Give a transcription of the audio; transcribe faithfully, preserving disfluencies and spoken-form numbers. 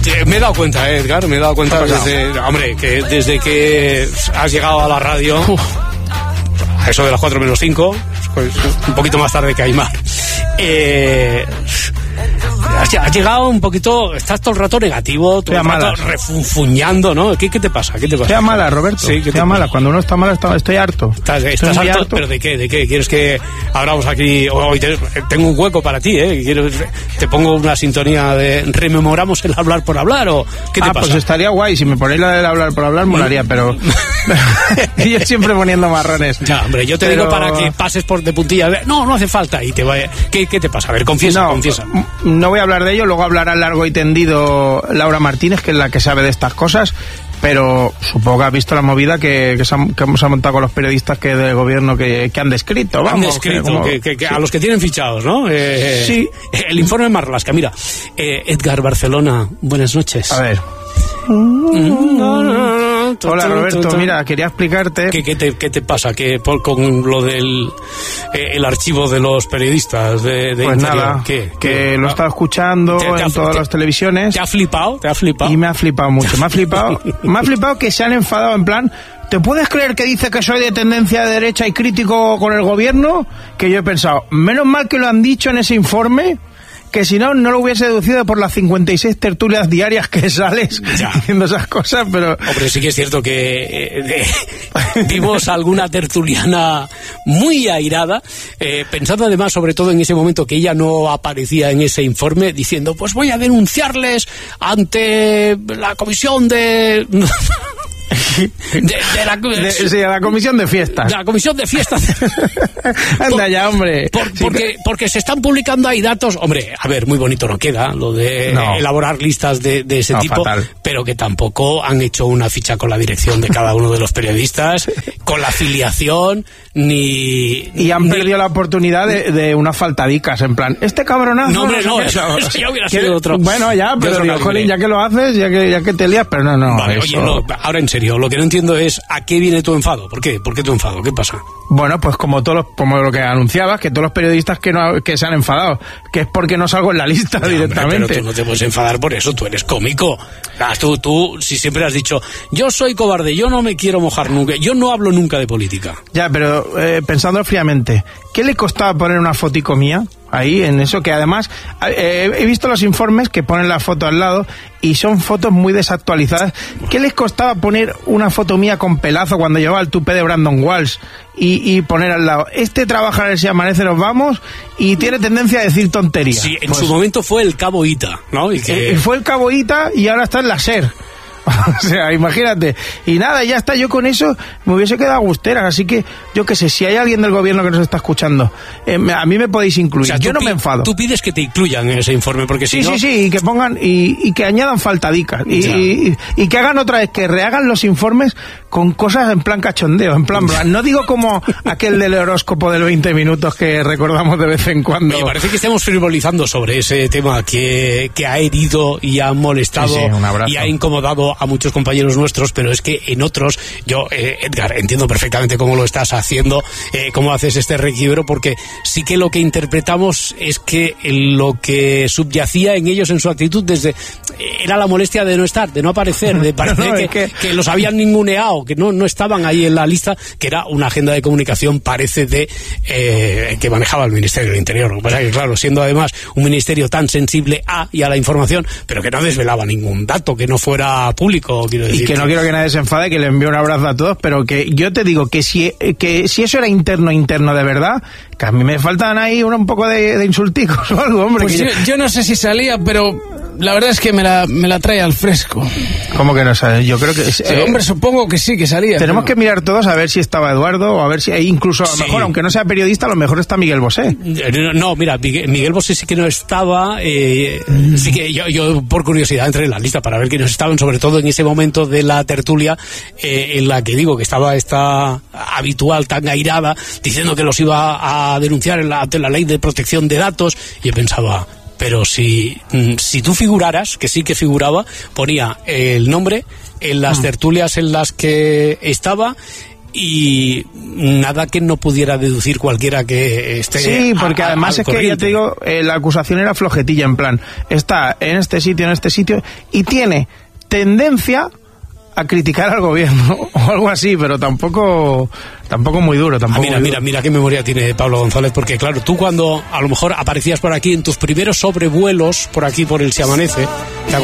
Me he dado cuenta, eh, Edgar, me he dado cuenta desde, hombre, que desde que has llegado a la radio, uf, a eso de las cuatro menos cinco, pues, un poquito más tarde que Aymar, eh... has llegado un poquito, estás todo el rato negativo, todo el rato refunfuñando, ¿no? ¿Qué, ¿Qué te pasa? ¿Qué te pasa? Sea mala, Roberto. Sí, sea mala. Cuando uno está mal, está, estoy harto. ¿Estás, estoy estás harto? harto? ¿Pero de qué? ¿De qué? ¿Quieres que abramos aquí? Hoy te, tengo un hueco para ti, ¿eh? Quiero, te pongo una sintonía de rememoramos el hablar por hablar, ¿o qué te ah, pasa? Pues estaría guay. Si me ponéis la del hablar por hablar, molaría, pero... yo siempre poniendo marrones. Ya, hombre, yo te pero... digo para que pases por de puntilla. No, no hace falta. Y te vaya... ¿Qué, ¿Qué te pasa? A ver, confiesa, no, confiesa. No voy a hablar de ello, luego hablará largo y tendido Laura Martínez, que es la que sabe de estas cosas, pero supongo que has visto la movida que, que, se, ha, que hemos montado con los periodistas que del gobierno que, que han descrito. Vamos, han descrito, que, como, que, que, que sí. A los que tienen fichados, ¿no? Eh, sí. El informe Marlaska, mira. Eh, Edgar Barcelona, buenas noches. A ver. Hola Roberto, mira, quería explicarte... ¿Qué, qué, te, qué te pasa que por, con lo del eh, el archivo de los periodistas de, de Pues Interior? nada, ¿Qué? que ¿Qué? lo he estado escuchando te, te en ha, todas te, las televisiones. ¿Te ha flipado? ¿Te ha flipado? Y me ha flipado mucho, me ha flipado, me ha flipado que se han enfadado en plan... ¿Te puedes creer que dice que soy de tendencia de derecha y crítico con el gobierno? Que yo he pensado, menos mal que lo han dicho en ese informe... que si no, no lo hubiese deducido por las cincuenta y seis tertulias diarias que sales ya. Diciendo esas cosas, pero... Hombre, sí que es cierto que eh, eh, vimos alguna tertuliana muy airada, eh, pensando además, sobre todo en ese momento que ella no aparecía en ese informe, diciendo, pues voy a denunciarles ante la comisión de... De, de, la, de, sí, de la comisión de fiestas. De la comisión de fiestas. Anda por, ya, hombre. Por, sí, porque, pero... porque se están publicando ahí datos. Hombre, a ver, muy bonito no queda lo de no. elaborar listas de, de ese no, tipo, fatal. Pero que tampoco han hecho una ficha con la dirección de cada uno de los periodistas, con la afiliación, ni. Y han ni... perdido la oportunidad de, de unas faltadicas, en plan, este cabronazo. No, hombre, no, no eso, eso ya hubiera sido otro. Bueno, ya, pero digo, jolín, ya que lo haces, ya que, ya que te lías, pero no, no. Vale, eso... oye, no, ahora en serio, lo que no entiendo es a qué viene tu enfado. ¿Por qué? ¿Por qué tu enfado? ¿Qué pasa? Bueno, pues como todos los, como lo que anunciabas, que todos los periodistas que no que se han enfadado, que es porque no salgo en la lista no, directamente. Hombre, pero tú no te puedes enfadar por eso, tú eres cómico. Tú, tú, si siempre has dicho, yo soy cobarde, yo no me quiero mojar nunca, yo no hablo nunca de política. Ya, pero eh, pensándolo fríamente, ¿qué le costaba poner una fotico mía ahí en eso? Que además eh, he visto los informes que ponen la foto al lado y son fotos muy desactualizadas. ¿Qué les costaba poner una foto mía con pelazo cuando llevaba el tupé de Brandon Walsh y, y poner al lado, este trabaja en el Si Amanece Nos Vamos y tiene tendencia a decir tonterías? Sí, en pues, su momento fue el Cabo Ita, ¿no? Y que... eh, fue el Cabo Ita y ahora está en la SER. O sea, imagínate. Y nada, ya está, yo con eso me hubiese quedado agustera. Así que, yo qué sé, si hay alguien del gobierno que nos está escuchando, eh, a mí me podéis incluir. O sea, yo no me enfado. Tú pides que te incluyan en ese informe, porque si sí, no... Sí, sí, y que pongan, y, y que añadan faltadicas. Y, y, y que hagan otra vez, que rehagan los informes con cosas en plan cachondeo, en plan... No digo como aquel del horóscopo del veinte minutos que recordamos de vez en cuando. Me parece que estamos frivolizando sobre ese tema que, que ha herido y ha molestado sí, sí, y ha incomodado a muchos compañeros nuestros, pero es que en otros, yo, eh, Edgar, entiendo perfectamente cómo lo estás haciendo, eh, cómo haces este requiebro, porque sí que lo que interpretamos es que lo que subyacía en ellos en su actitud desde era la molestia de no estar, de no aparecer, de parecer no, que, que... que los habían ninguneado, que no, no estaban ahí en la lista, que era una agenda de comunicación, parece, de eh, que manejaba el Ministerio del Interior. Lo que pasa es que, claro, siendo además un ministerio tan sensible a y a la información, pero que no desvelaba ningún dato que no fuera público. Quiero decir, y que no quiero que nadie se enfade, que le envío un abrazo a todos, pero que yo te digo que si que si eso era interno, interno de verdad, que a mí me faltan ahí un, un poco de, de insulticos o algo, hombre. Pues que yo, yo no sé si salía, pero la verdad es que me la, me la trae al fresco. ¿Cómo que no sabes? Yo creo que... Sí, eh, hombre, supongo que sí, que salía. Tenemos pero... que mirar todos a ver si estaba Eduardo, o a ver si hay incluso, a lo sí. mejor, aunque no sea periodista, a lo mejor está Miguel Bosé. No, mira, Miguel, Miguel Bosé sí que no estaba, eh, mm. sí que yo, yo por curiosidad entré en la lista para ver quiénes estaban, sobre todo en ese momento de la tertulia, eh, en la que digo que estaba esta habitual tan airada, diciendo que los iba a denunciar en la, ante la ley de protección de datos, y yo pensaba... Pero si, si tú figuraras, que sí que figuraba, ponía el nombre en las tertulias en las que estaba y nada que no pudiera deducir cualquiera que esté. Sí, porque a, a, además es que ya te digo, eh, la acusación era flojetilla, en plan, está en este sitio, en este sitio, y tiene tendencia a criticar al gobierno o algo así, pero tampoco tampoco muy duro, tampoco. Ah, mira, mira, mira qué memoria tiene Pablo González, porque claro, tú cuando a lo mejor aparecías por aquí en tus primeros sobrevuelos por aquí por el Si Amanece, ¿te acuerdas?